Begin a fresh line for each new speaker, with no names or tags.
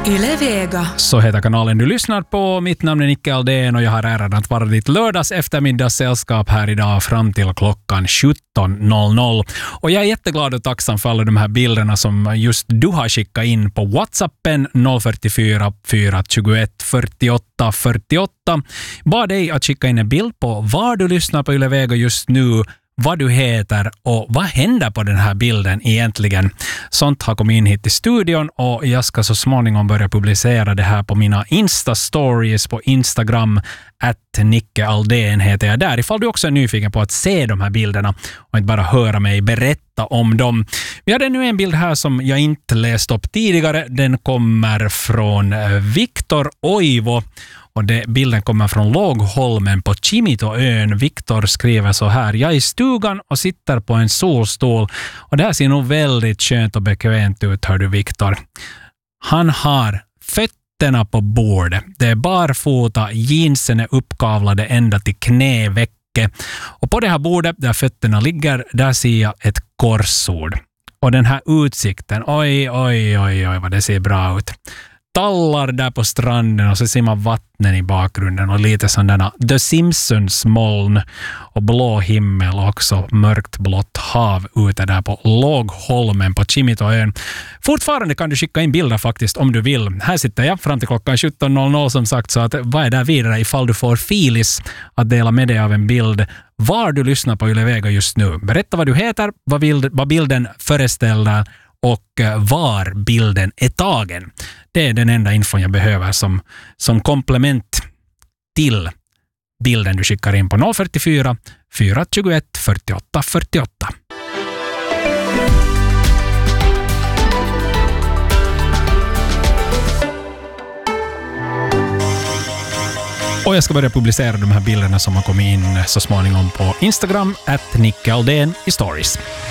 Yle Vega.
Så heter kanalen du lyssnar på. Mitt namn är Nicke Aldén och jag har äran att vara ditt lördags eftermiddagssällskap här idag fram till klockan 17.00. Och jag är jätteglad och tacksam för alla de här bilderna som just du har skickat in på WhatsAppen 044 421 48 48. Bad dig att skicka in en bild på var du lyssnar på Yle Vega just nu, vad du heter och vad händer på den här bilden egentligen. Sånt har kommit in hit i studion och jag ska så småningom börja publicera det här på mina Insta-stories på Instagram. @Nicke Aldén heter jag där. Ifall du också är nyfiken på att se de här bilderna och inte bara höra mig berätta om dem. Vi hade nu en bild här som jag inte läst upp tidigare. Den kommer från Viktor Oivo. Och bilden kommer från Lågholmen på Kimitoön. Viktor skriver så här: jag är i stugan och sitter på en solstol. Och det här ser nog väldigt skönt och bekvämt ut, hör du Viktor. Han har fötterna på bordet. Det är barfota, jeansen är uppkavlade ända till knävecket. Och på det här bordet där fötterna ligger, där ser jag ett korsord. Och den här utsikten, oj vad det ser bra ut. Tallar där på stranden och så ser man vattnen i bakgrunden och lite sådana The Simpsons moln och blå himmel och också mörkt blått hav ute där på Lågholmen på Kimitoön. Fortfarande kan du skicka in bilder faktiskt om du vill. Här sitter jag fram till klockan 17.00 som sagt, så att vad är där vidare ifall du får filis att dela med dig av en bild var du lyssnar på Yle Vega just nu. Berätta vad du heter, vad bilden föreställer och var bilden är tagen. Det är den enda infon jag behöver som komplement till bilden du skickar in på 044 421 48 48. Och jag ska börja publicera de här bilderna som har kommit in så småningom på Instagram @Nicke Aldén i stories.